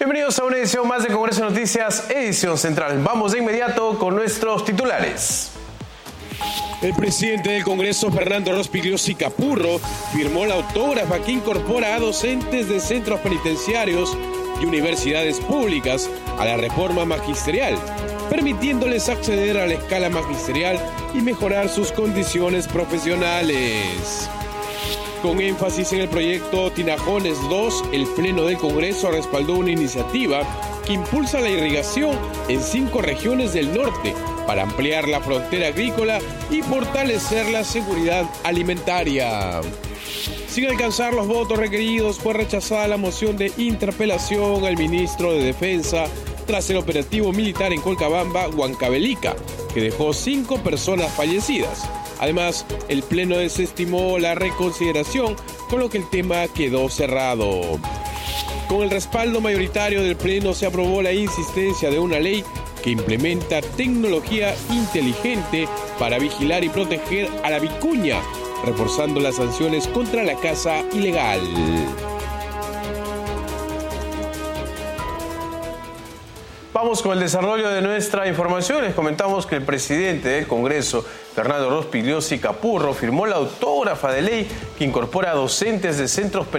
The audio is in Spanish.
Bienvenidos a una edición más de Congreso Noticias, edición central. Vamos de inmediato con nuestros titulares. El presidente del Congreso, Fernando Rospigliosi Capurro, firmó la autógrafa que incorpora a docentes de centros penitenciarios y universidades públicas a la reforma magisterial, permitiéndoles acceder a la escala magisterial y mejorar sus condiciones profesionales. Con énfasis en el proyecto Tinajones 2, el Pleno del Congreso respaldó una iniciativa que impulsa la irrigación en 5 regiones del norte para ampliar la frontera agrícola y fortalecer la seguridad alimentaria. Sin alcanzar los votos requeridos, fue rechazada la moción de interpelación al ministro de Defensa tras el operativo militar en Colcabamba, Huancavelica, que dejó 5 personas fallecidas. Además, el Pleno desestimó la reconsideración, con lo que el tema quedó cerrado. Con el respaldo mayoritario del Pleno se aprobó la insistencia de una ley que implementa tecnología inteligente para vigilar y proteger a la vicuña, reforzando las sanciones contra la caza ilegal. Vamos con el desarrollo de nuestra información. Les comentamos que el presidente del Congreso, Fernando Rospigliosi Capurro, firmó la autógrafa de ley que incorpora a docentes de centros penitenciarios